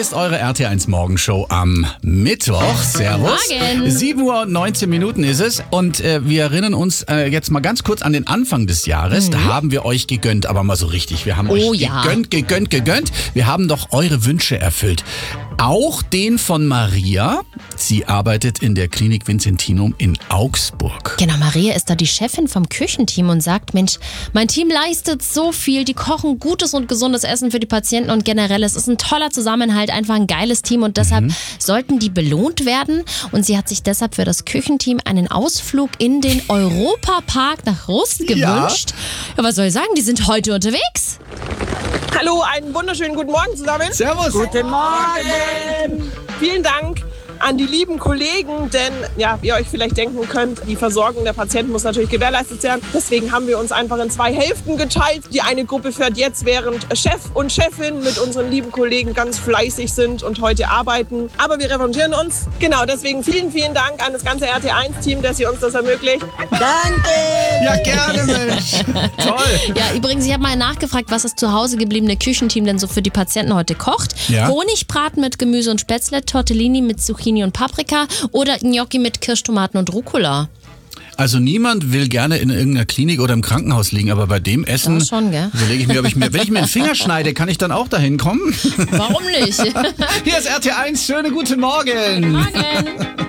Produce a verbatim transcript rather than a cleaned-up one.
ist eure R T eins Morgenshow am Mittwoch. Servus. Morgen. sieben Uhr und neunzehn Minuten ist es und äh, wir erinnern uns äh, jetzt mal ganz kurz an den Anfang des Jahres. Mhm. Da haben wir euch gegönnt, aber mal so richtig. Wir haben Oh euch ja. gegönnt, gegönnt, gegönnt. Wir haben doch eure Wünsche erfüllt. Auch den von Maria. Sie arbeitet in der Klinik Vincentinum in Augsburg. Genau, Maria ist da die Chefin vom Küchenteam und sagt, Mensch, mein Team leistet so viel, die kochen gutes und gesundes Essen für die Patienten und generell, es ist ein toller Zusammenhalt, einfach ein geiles Team und deshalb mhm. sollten die belohnt werden und sie hat sich deshalb für das Küchenteam einen Ausflug in den Europapark nach Rust gewünscht. Ja, was soll ich sagen, die sind heute unterwegs. Hallo, einen wunderschönen guten Morgen zusammen. Servus. Guten Morgen. Vielen Dank an die lieben Kollegen, denn ja, wie ihr euch vielleicht denken könnt, die Versorgung der Patienten muss natürlich gewährleistet werden. Deswegen haben wir uns einfach in zwei Hälften geteilt. Die eine Gruppe fährt jetzt, während Chef und Chefin mit unseren lieben Kollegen ganz fleißig sind und heute arbeiten. Aber wir revanchieren uns. Genau, deswegen vielen, vielen Dank an das ganze R T eins Team, dass ihr uns das ermöglicht. Danke! Ja, gerne, Mensch. Toll. Ja, übrigens, ich habe mal nachgefragt, was das zu Hause gebliebene Küchenteam denn so für die Patienten heute kocht. Ja. Honigbraten mit Gemüse und Spätzle, Tortellini mit Zucchini und Paprika oder Gnocchi mit Kirschtomaten und Rucola. Also niemand will gerne in irgendeiner Klinik oder im Krankenhaus liegen, aber bei dem Essen Das schon, gell? überlege ich mir, ob ich mir, wenn ich mir den Finger schneide, kann ich dann auch dahin kommen? Warum nicht? Hier ist R T eins, schönen guten Morgen. Morgen.